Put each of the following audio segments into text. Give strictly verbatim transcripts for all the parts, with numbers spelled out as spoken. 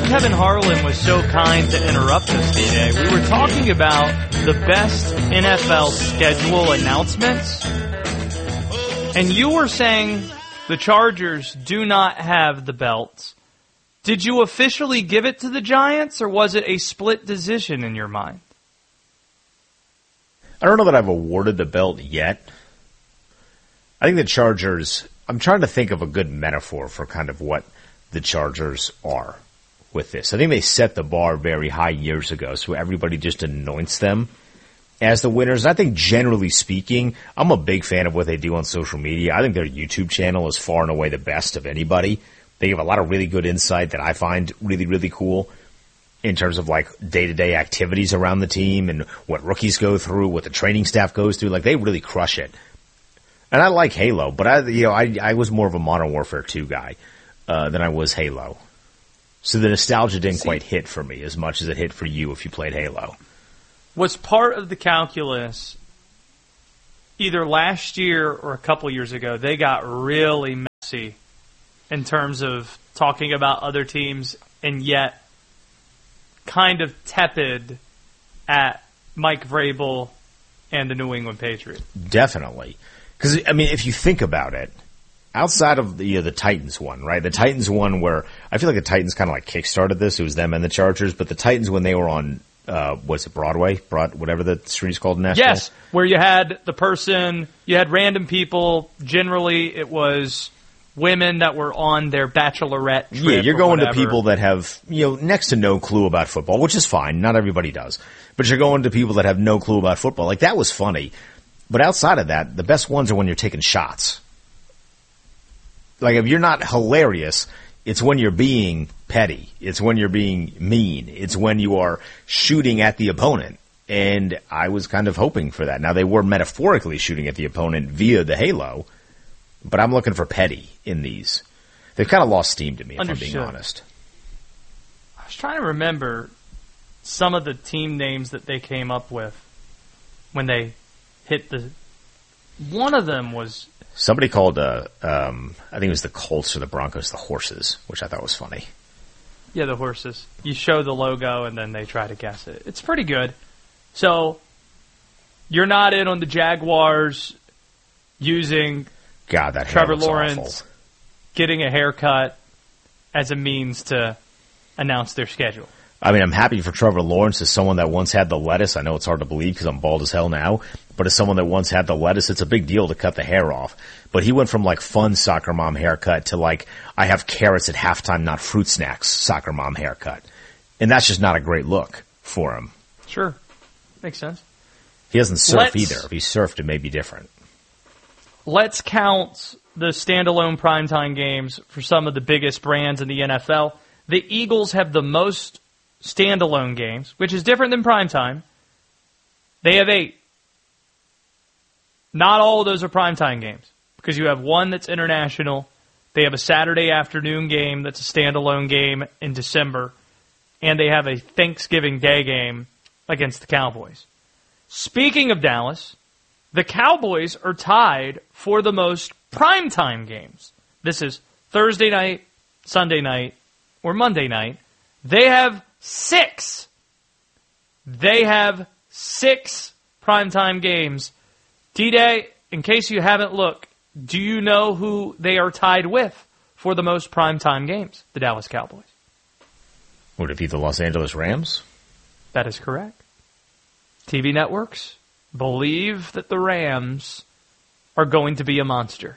Kevin Harlan was so kind to interrupt us today. We were talking about the best N F L schedule announcements, and you were saying the Chargers do not have the belts. Did you officially give it to the Giants, or was it a split decision in your mind? I don't know that I've awarded the belt yet. I think the Chargers, I'm trying to think of a good metaphor for kind of what the Chargers are with this. I think they set the bar very high years ago, so everybody just anoints them as the winners. I think generally speaking, I'm a big fan of what they do on social media. I think their YouTube channel is far and away the best of anybody. They give a lot of really good insight that I find really, really cool in terms of like day-to-day activities around the team and what rookies go through, what the training staff goes through. Like, they really crush it. And I like Halo, but I, you know, I, I was more of a Modern Warfare two guy uh, than I was Halo. So the nostalgia didn't See, quite hit for me as much as it hit for you if you played Halo. Was part of the calculus either last year or a couple years ago, they got really messy in terms of talking about other teams and yet kind of tepid at Mike Vrabel and the New England Patriots? Definitely. Because, I mean, if you think about it, outside of the, you know, the Titans one, right? The Titans one where I feel like the Titans kind of like kickstarted this. It was them and the Chargers. But the Titans, when they were on, uh, what's it, Broadway? Broad, whatever the street's called in Nashville? Yes, where you had the person, you had random people. Generally, it was women that were on their bachelorette trip. Yeah, you're going whatever. to people that have, you know, next to no clue about football, which is fine. Not everybody does. But you're going to people that have no clue about football. Like, that was funny. But outside of that, the best ones are when you're taking shots. Like, if you're not hilarious, it's when you're being petty. It's when you're being mean. It's when you are shooting at the opponent. And I was kind of hoping for that. Now, they were metaphorically shooting at the opponent via the halo, but I'm looking for petty in these. They've kind of lost steam to me, if Understood. I'm being honest. I was trying to remember some of the team names that they came up with when they hit the... One of them was... Somebody called, uh, um, I think it was the Colts or the Broncos, the Horses, which I thought was funny. Yeah, the Horses. You show the logo and then they try to guess it. It's pretty good. So, you're not in on the Jaguars using God, that Trevor hair looks Lawrence awful. getting a haircut as a means to announce their schedule. I mean, I'm happy for Trevor Lawrence as someone that once had the lettuce. I know it's hard to believe because I'm bald as hell now, but as someone that once had the lettuce, it's a big deal to cut the hair off. But he went from like fun soccer mom haircut to like, I have carrots at halftime, not fruit snacks, soccer mom haircut. And that's just not a great look for him. Sure. Makes sense. He doesn't surf Let's, either. If he surfed, it may be different. Let's count the standalone primetime games for some of the biggest brands in the N F L. The Eagles have the most standalone games, which is different than primetime. They have eight. Not all of those are primetime games because you have one that's international. They have a Saturday afternoon game that's a standalone game in December. And they have a Thanksgiving Day game against the Cowboys. Speaking of Dallas, the Cowboys are tied for the most primetime games. This is Thursday night, Sunday night, or Monday night. They have six. They have six primetime games. D-Day, in case you haven't looked, do you know who they are tied with for the most primetime games? The Dallas Cowboys. Would it be the Los Angeles Rams? That is correct. T V networks believe that the Rams are going to be a monster.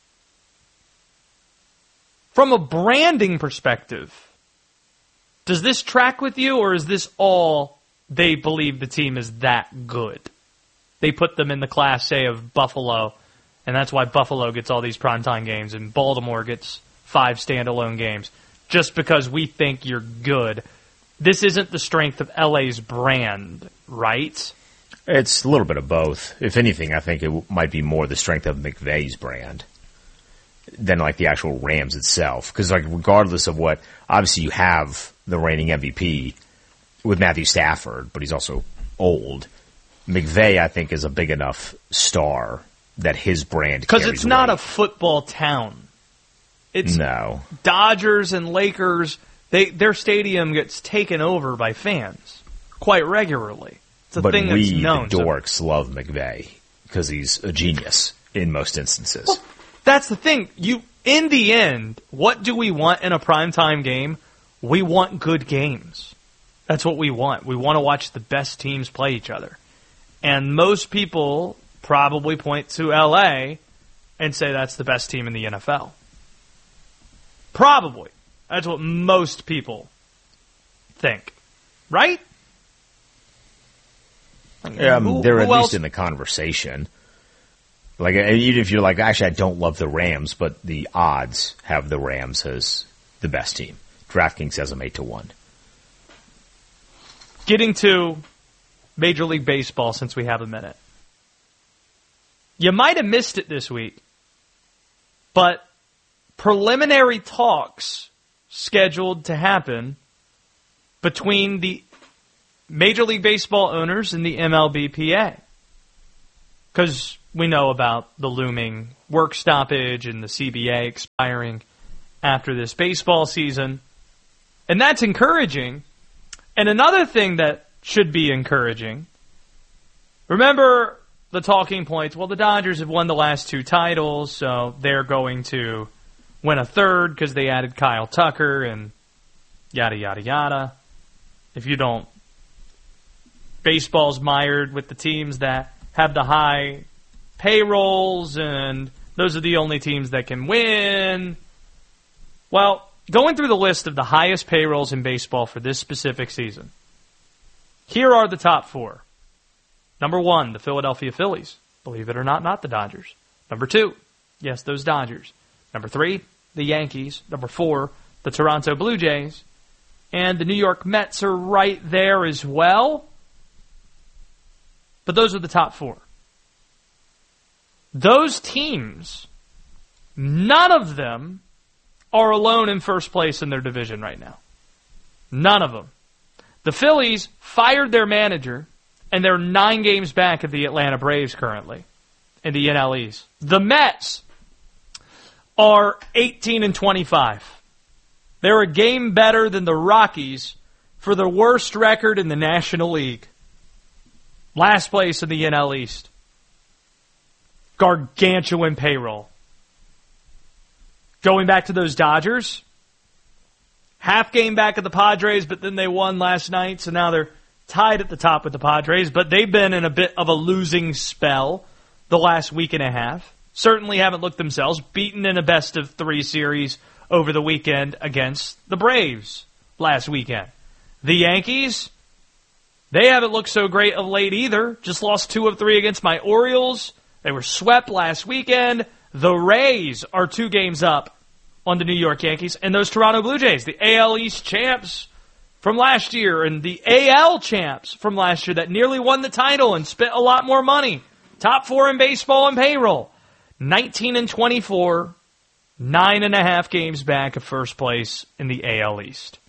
From a branding perspective, does this track with you, or is this all they believe the team is that good? They put them in the Class A of Buffalo, and that's why Buffalo gets all these primetime games, and Baltimore gets five standalone games, just because we think you're good. This isn't the strength of L A's brand, right? It's a little bit of both. If anything, I think it might be more the strength of McVay's brand than like the actual Rams itself. Because like regardless of what, obviously you have the reigning M V P with Matthew Stafford, but he's also old. McVay, I think, is a big enough star that his brand carries because it's not weight. a football town. It's no Dodgers and Lakers They their stadium gets taken over by fans quite regularly. It's a but thing we, that's known. the dorks, love McVay because he's a genius in most instances. Well, that's the thing. You, in the end, what do we want in a primetime game? We want good games. That's what we want. We want to watch the best teams play each other. And most people probably point to L A and say that's the best team in the N F L. Probably. That's what most people think. Right? Um, who, they're who at else? least in the conversation. Like, even if you're like, actually, I don't love the Rams, but the odds have the Rams as the best team. DraftKings has them eight to one. Getting to Major League Baseball since we have a minute. You might have missed it this week, but preliminary talks scheduled to happen between the Major League Baseball owners and the M L B P A. Because we know about the looming work stoppage and the C B A expiring after this baseball season. And that's encouraging. And another thing that should be encouraging, remember the talking points, well, the Dodgers have won the last two titles, so they're going to win a third because they added Kyle Tucker and yada, yada, yada. If you don't, baseball's mired with the teams that have the high payrolls, and those are the only teams that can win. Well, going through the list of the highest payrolls in baseball for this specific season, here are the top four. Number one, the Philadelphia Phillies. Believe it or not, not the Dodgers. Number two, yes, those Dodgers. Number three, the Yankees. Number four, the Toronto Blue Jays. And the New York Mets are right there as well. But those are the top four. Those teams, none of them are alone in first place in their division right now. None of them. The Phillies fired their manager, and they're nine games back of the Atlanta Braves currently in the N L East. The Mets are eighteen and twenty-five. They're a game better than the Rockies for the worst record in the National League. Last place in the N L East. Gargantuan payroll. Going back to those Dodgers, half game back at the Padres, but then they won last night, so now they're tied at the top with the Padres, but they've been in a bit of a losing spell the last week and a half. Certainly haven't looked themselves, beaten in a best of three series over the weekend against the Braves last weekend. The Yankees, they haven't looked so great of late either. Just lost two of three against my Orioles. They were swept last weekend. The Rays are two games up on the New York Yankees. And those Toronto Blue Jays, the A L East champs from last year and the A L champs from last year that nearly won the title and spent a lot more money. Top four in baseball and payroll. nineteen and twenty-four, nine and a half games back of first place in the A L East.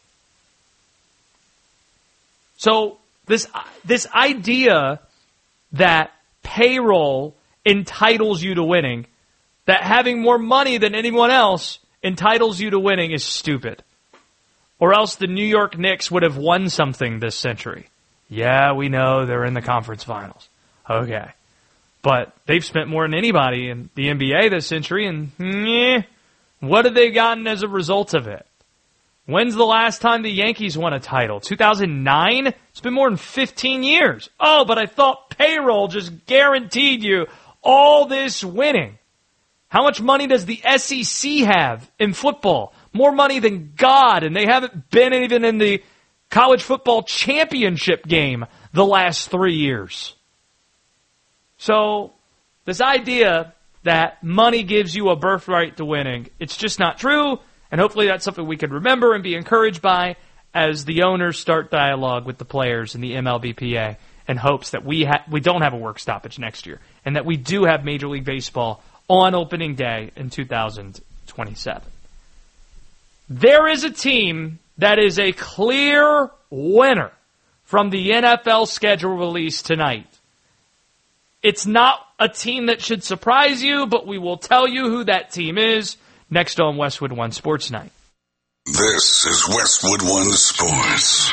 So this this idea that payroll entitles you to winning, that having more money than anyone else entitles you to winning is stupid. Or else the New York Knicks would have won something this century. Yeah, we know they're in the conference finals. Okay. But they've spent more than anybody in the N B A this century, and meh, what have they gotten as a result of it? When's the last time the Yankees won a title? two thousand nine? It's been more than fifteen years. Oh, but I thought payroll just guaranteed you all this winning. How much money does the S E C have in football? More money than God, and they haven't been even in the college football championship game the last three years. So, this idea that money gives you a birthright to winning, it's just not true, and hopefully that's something we can remember and be encouraged by as the owners start dialogue with the players in the M L B P A in hopes that we ha- we don't have a work stoppage next year, and that we do have Major League Baseball on opening day in two thousand twenty-seven. There is a team that is a clear winner from the N F L schedule release tonight. It's not a team that should surprise you, but we will tell you who that team is next on Westwood One Sports Night. This is Westwood One Sports.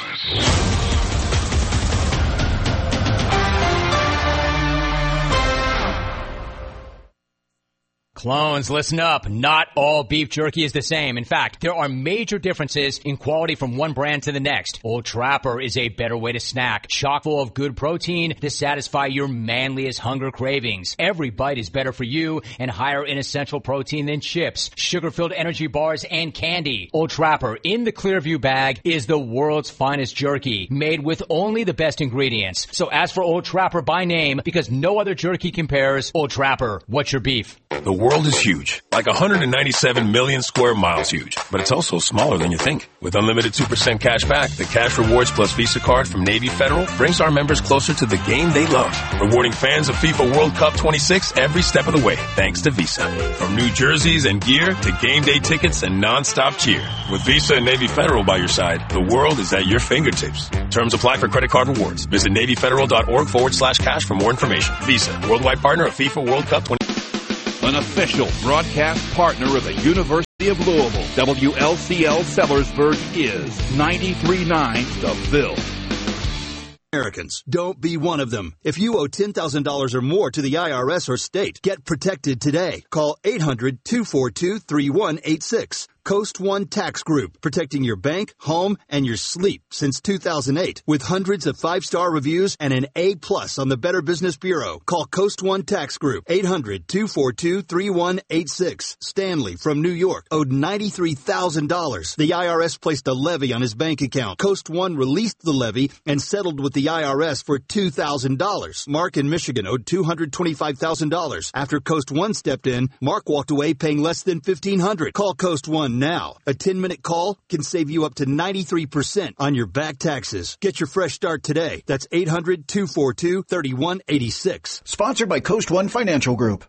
Clones, listen up. Not all beef jerky is the same. In fact, there are major differences in quality from one brand to the next. Old Trapper is a better way to snack, chock full of good protein to satisfy your manliest hunger cravings. Every bite is better for you and higher in essential protein than chips, sugar-filled energy bars, and candy. Old Trapper in the Clearview bag is the world's finest jerky, made with only the best ingredients. So ask for Old Trapper by name because no other jerky compares. Old Trapper, what's your beef? The world is huge, like one hundred ninety-seven million square miles huge, but it's also smaller than you think. With unlimited two percent cash back, the Cash Rewards Plus Visa card from Navy Federal brings our members closer to the game they love, rewarding fans of FIFA World Cup twenty-six every step of the way, thanks to Visa. From new jerseys and gear to game day tickets and non-stop cheer. With Visa and Navy Federal by your side, the world is at your fingertips. Terms apply for credit card rewards. Visit NavyFederal.org forward slash cash for more information. Visa, worldwide partner of FIFA World Cup twenty. An official broadcast partner of the University of Louisville, W L C L Sellersburg is ninety-three point nine The Ville. Americans, don't be one of them. If you owe ten thousand dollars or more to the I R S or state, get protected today. Call eight hundred, two four two, three one eight six. Coast One Tax Group, protecting your bank, home, and your sleep since two thousand eight. With hundreds of five-star reviews and an A plus on the Better Business Bureau. Call Coast One Tax Group, eight hundred, two four two, three one eight six. Stanley from New York owed ninety-three thousand dollars. The I R S placed a levy on his bank account. Coast One released the levy and settled with the I R S for two thousand dollars. Mark in Michigan owed two hundred twenty-five thousand dollars. After Coast One stepped in, Mark walked away paying less than fifteen hundred dollars. Call Coast One now. A ten-minute call can save you up to ninety-three percent on your back taxes. Get your fresh start today. That's eight hundred, two four two, three one eight six. Sponsored by Coast One Financial Group.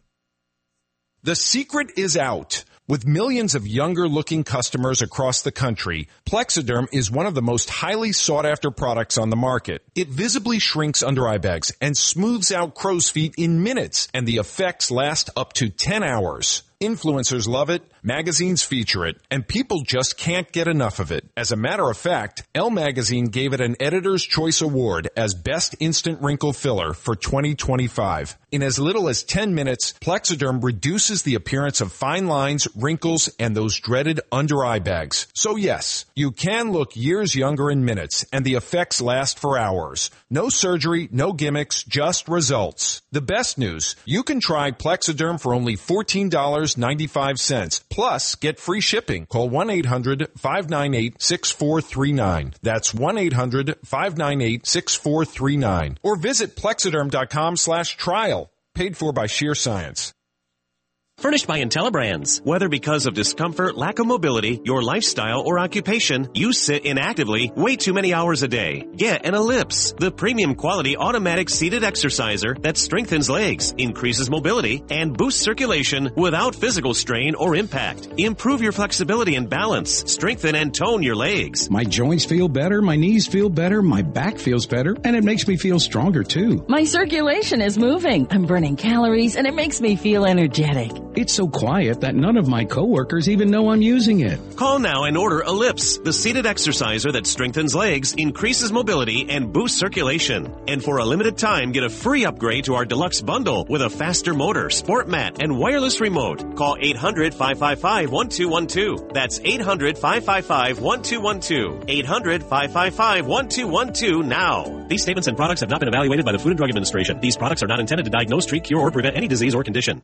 The secret is out. With millions of younger-looking customers across the country, Plexiderm is one of the most highly sought-after products on the market. It visibly shrinks under-eye bags and smooths out crow's feet in minutes, and the effects last up to ten hours. Influencers love it, magazines feature it, and people just can't get enough of it. As a matter of fact, Elle Magazine gave it an Editor's Choice Award as Best Instant Wrinkle Filler for twenty twenty-five. In as little as ten minutes, Plexiderm reduces the appearance of fine lines, wrinkles, and those dreaded under-eye bags. So yes, you can look years younger in minutes, and the effects last for hours. No surgery, no gimmicks, just results. The best news, you can try Plexiderm for only fourteen dollars and ninety-five cents. Plus, get free shipping. Call one eight hundred, five nine eight, six four three nine. That's one eight hundred, five nine eight, six four three nine. Or visit Plexiderm.com slash trial. Paid for by Sheer Science. Furnished by IntelliBrands. Whether because of discomfort, lack of mobility, your lifestyle, or occupation, you sit inactively way too many hours a day. Get an Ellipse, the premium quality automatic seated exerciser that strengthens legs, increases mobility, and boosts circulation without physical strain or impact. Improve your flexibility and balance. Strengthen and tone your legs. My joints feel better, my knees feel better, my back feels better, and it makes me feel stronger too. My circulation is moving. I'm burning calories, and it makes me feel energetic. It's so quiet that none of my coworkers even know I'm using it. Call now and order Ellipse, the seated exerciser that strengthens legs, increases mobility, and boosts circulation. And for a limited time, get a free upgrade to our deluxe bundle with a faster motor, sport mat, and wireless remote. Call eight hundred, five five five, one two one two. That's eight hundred, five five five, one two one two. eight hundred, five five five, one two one two now. These statements and products have not been evaluated by the Food and Drug Administration. These products are not intended to diagnose, treat, cure, or prevent any disease or condition.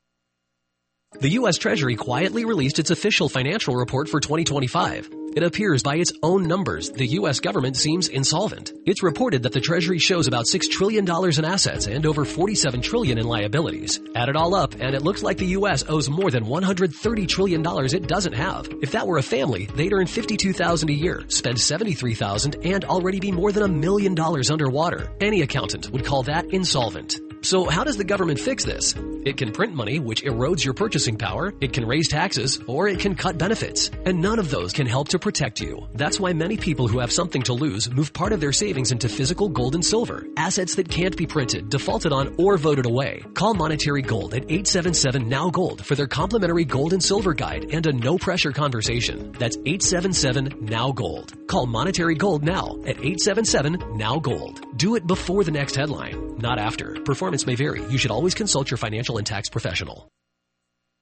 The U S Treasury quietly released its official financial report for twenty twenty-five. It appears by its own numbers, the U S government seems insolvent. It's reported that the Treasury shows about six trillion dollars in assets and over forty-seven trillion dollars in liabilities. Add it all up, and it looks like the U S owes more than one hundred thirty trillion dollars it doesn't have. If that were a family, they'd earn fifty-two thousand dollars a year, spend seventy-three thousand dollars, and already be more than a million dollars underwater. Any accountant would call that insolvent. So how does the government fix this? It can print money, which erodes your purchasing power. It can raise taxes, or it can cut benefits. And none of those can help to protect you. That's why many people who have something to lose move part of their savings into physical gold and silver, assets that can't be printed, defaulted on, or voted away. Call Monetary Gold at eight seven seven, N O W Gold for their complimentary gold and silver guide and a no-pressure conversation. That's eight seven seven, N O W Gold. Call Monetary Gold now at eight seven seven, N O W Gold. Do it before the next headline, not after. Performance may vary. You should always consult your financial and tax professional.